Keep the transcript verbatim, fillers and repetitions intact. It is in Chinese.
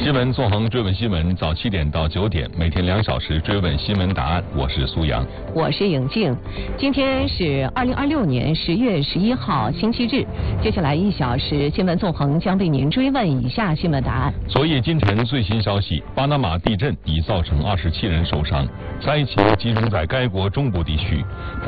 新闻纵横追问新闻，早七点到九点，每天两小时追问新闻答案。我是苏阳， 我是颖静。今天是二零二六年十月十一号，星期日。接下来一小时，新闻纵横将为您追问以下新闻答案。 昨夜今晨最新消息，巴拿马地震已造成二十七人受伤，灾情集中在该国中部地区。